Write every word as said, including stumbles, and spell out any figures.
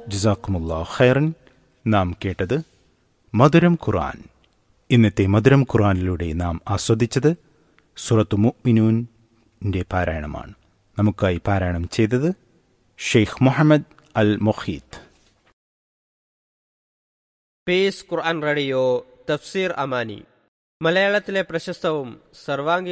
ജസാക്കുമുല്ലാഹു ഖൈറൻ. നാം കേട്ടത് മധുരം ഖുർആൻ. ഇന്നത്തെ മധുരം ഖുർആനിലൂടെ നാം ആസ്വദിച്ചത് സൂറത്തു മുഅ്മിനൂൻ്റെ പാരായണമാണ്. നമുക്കായി പാരായണം ചെയ്തത് ഷെയ്ഖ് മുഹമ്മദ് അൽ മുഖീത്ത്. പീസ് ഖുർആൻ റേഡിയോ തഫ്സീർ അമാനി, മലയാളത്തിലെ പ്രശസ്തവും സർവാംഗീ